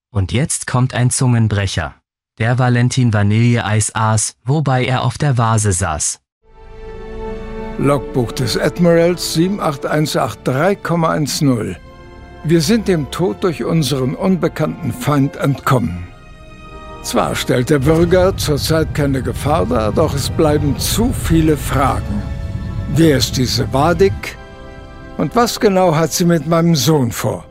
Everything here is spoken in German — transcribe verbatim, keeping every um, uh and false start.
Und jetzt kommt ein Zungenbrecher. Der Valentin Vanilleeis aß, wobei er auf der Vase saß. Logbuch des Admirals sieben acht eins acht drei Komma null. Wir sind dem Tod durch unseren unbekannten Feind entkommen. Zwar stellt der Bürger zurzeit keine Gefahr dar, doch es bleiben zu viele Fragen. Wer ist diese Vadik? Und was genau hat sie mit meinem Sohn vor?